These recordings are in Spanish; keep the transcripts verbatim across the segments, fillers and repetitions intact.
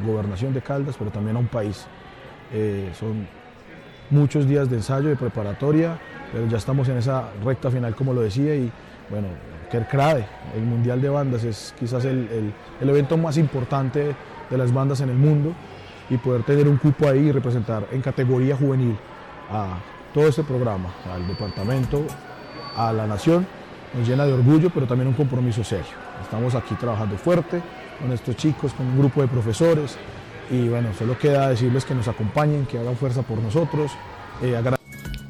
gobernación de Caldas, pero también a un país. Eh, son muchos días de ensayo, de preparatoria, pero ya estamos en esa recta final, como lo decía, y bueno, Kerkrade, el Mundial de Bandas, es quizás el, el, el evento más importante de las bandas en el mundo, y poder tener un cupo ahí y representar en categoría juvenil a todo este programa, al departamento, a la nación, nos llena de orgullo, pero también un compromiso serio. Estamos aquí trabajando fuerte con estos chicos, con un grupo de profesores, y bueno, solo queda decirles que nos acompañen, que hagan fuerza por nosotros. Eh, agra-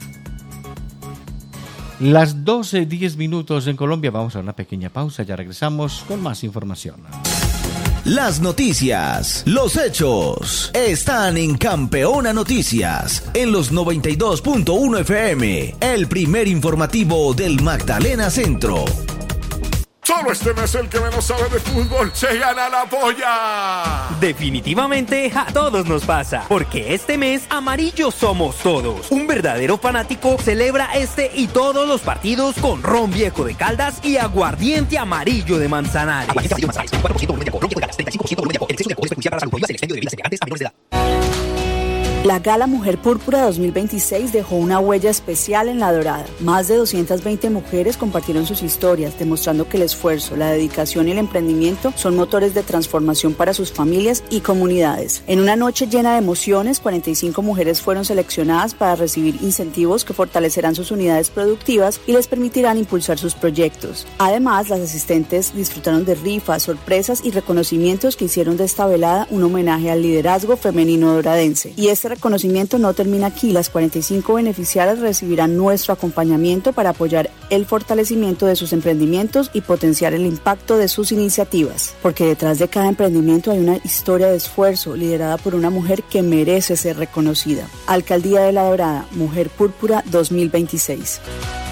Las doce diez minutos en Colombia, vamos a una pequeña pausa, ya regresamos con más información. Las noticias, los hechos, están en Campeona Noticias, en los noventa y dos punto uno F M, el primer informativo del Magdalena Centro. Solo este mes el que menos sabe de fútbol se gana la polla. Definitivamente a todos nos pasa, porque este mes amarillos somos todos. Un verdadero fanático celebra este y todos los partidos con ron viejo de Caldas y aguardiente amarillo de Manzanares. Aguardiente amarillo de Manzanares, cuatro por ciento volumen de alcohol, ron viejo de Caldas, treinta y cinco por ciento volumen de alcohol. El exceso de alcohol es perjudicial para la salud. Prohíbas el expendio de bebidas embriagantes a menores de edad. La Gala Mujer Púrpura dos mil veintiséis dejó una huella especial en La Dorada. Más de doscientas veinte mujeres compartieron sus historias, demostrando que el esfuerzo, la dedicación y el emprendimiento son motores de transformación para sus familias y comunidades. En una noche llena de emociones, cuarenta y cinco mujeres fueron seleccionadas para recibir incentivos que fortalecerán sus unidades productivas y les permitirán impulsar sus proyectos. Además, las asistentes disfrutaron de rifas, sorpresas y reconocimientos que hicieron de esta velada un homenaje al liderazgo femenino doradense. Y este reconocimiento no termina aquí. Las cuarenta y cinco beneficiarias recibirán nuestro acompañamiento para apoyar el fortalecimiento de sus emprendimientos y potenciar el impacto de sus iniciativas. Porque detrás de cada emprendimiento hay una historia de esfuerzo liderada por una mujer que merece ser reconocida. Alcaldía de La Dorada, Mujer Púrpura dos mil veintiséis.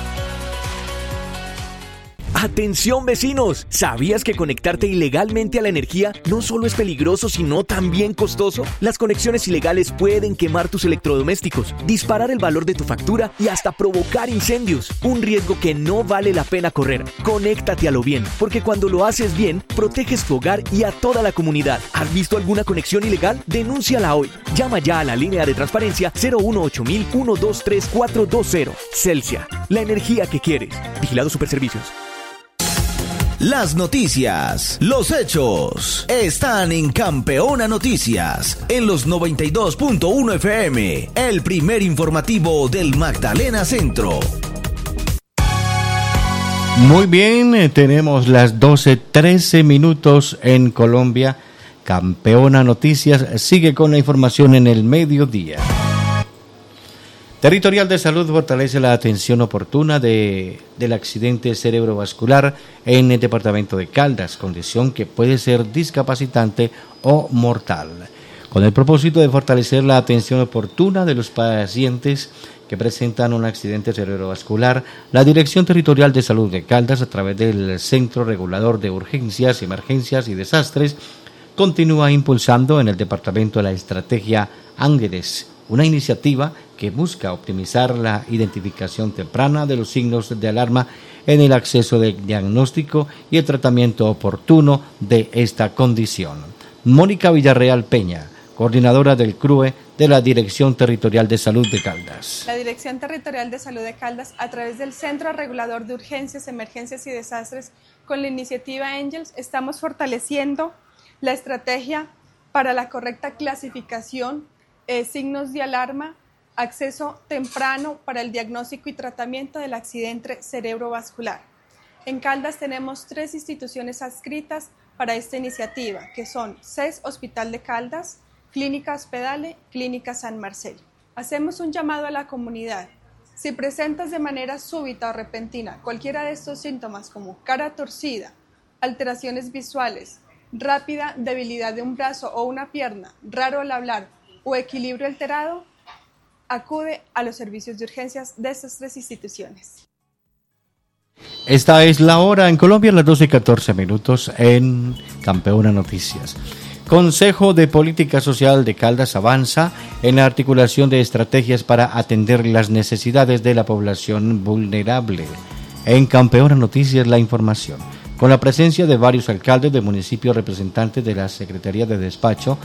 ¡Atención, vecinos! ¿Sabías que conectarte ilegalmente a la energía no solo es peligroso, sino también costoso? Las conexiones ilegales pueden quemar tus electrodomésticos, disparar el valor de tu factura y hasta provocar incendios. Un riesgo que no vale la pena correr. Conéctate a lo bien, porque cuando lo haces bien, proteges tu hogar y a toda la comunidad. ¿Has visto alguna conexión ilegal? Denúnciala hoy. Llama ya a la línea de transparencia cero uno ocho mil uno dos tres cuatro dos cero. Celsia, la energía que quieres. Vigilado Superservicios. Las noticias, los hechos, están en Campeona Noticias, en los noventa y dos punto uno F M, el primer informativo del Magdalena Centro. Muy bien, tenemos las doce trece minutos en Colombia. Campeona Noticias sigue con la información en el mediodía. Territorial de Salud fortalece la atención oportuna de, del accidente cerebrovascular en el departamento de Caldas, condición que puede ser discapacitante o mortal. Con el propósito de fortalecer la atención oportuna de los pacientes que presentan un accidente cerebrovascular, la Dirección Territorial de Salud de Caldas, a través del Centro Regulador de Urgencias, Emergencias y Desastres, continúa impulsando en el departamento la estrategia Ángeles, una iniciativa que busca optimizar la identificación temprana de los signos de alarma en el acceso del diagnóstico y el tratamiento oportuno de esta condición. Mónica Villarreal Peña, coordinadora del C R U E de la Dirección Territorial de Salud de Caldas. La Dirección Territorial de Salud de Caldas, a través del Centro Regulador de Urgencias, Emergencias y Desastres, con la iniciativa Angels, estamos fortaleciendo la estrategia para la correcta clasificación, eh, signos de alarma, acceso temprano para el diagnóstico y tratamiento del accidente cerebrovascular. En Caldas tenemos tres instituciones adscritas para esta iniciativa, que son C E S Hospital de Caldas, Clínica Hospedale, Clínica San Marcelo. Hacemos un llamado a la comunidad. Si presentas de manera súbita o repentina cualquiera de estos síntomas como cara torcida, alteraciones visuales, rápida debilidad de un brazo o una pierna, raro al hablar o equilibrio alterado, acude a los servicios de urgencias de estas tres instituciones. Esta es la hora en Colombia, las doce y catorce minutos en Campeona Noticias. Consejo de Política Social de Caldas avanza en la articulación de estrategias para atender las necesidades de la población vulnerable. En Campeona Noticias, la información. Con la presencia de varios alcaldes del municipio, representantes de la Secretaría de Despacho